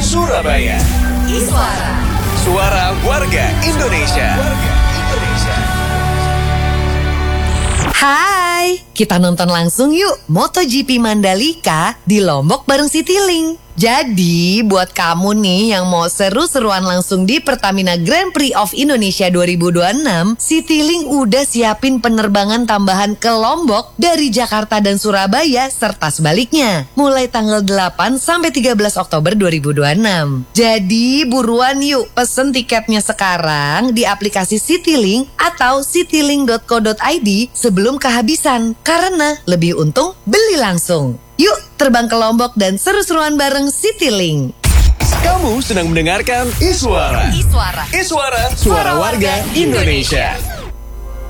Surabaya. Iswara. Suara warga Indonesia. Hai, kita nonton langsung yuk MotoGP Mandalika di Lombok bareng Citylink. Jadi, buat kamu nih yang mau seru-seruan langsung di Pertamina Grand Prix of Indonesia 2026, Citylink udah siapin penerbangan tambahan ke Lombok dari Jakarta dan Surabaya serta sebaliknya, mulai tanggal 8 sampai 13 Oktober 2026. Jadi, buruan yuk pesen tiketnya sekarang di aplikasi Citylink atau citylink.co.id sebelum kehabisan, karena lebih untung beli langsung. Yuk terbang ke Lombok dan seru-seruan bareng Citylink. Kamu sedang mendengarkan Iswara. Iswara. Iswara, suara warga Indonesia.